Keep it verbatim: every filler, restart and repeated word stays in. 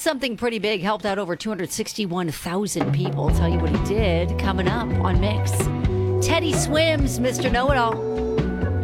something pretty big, helped out over two hundred sixty-one thousand people. Tell you what he did coming up on Mix. Teddy Swims, Mister Know-It-All.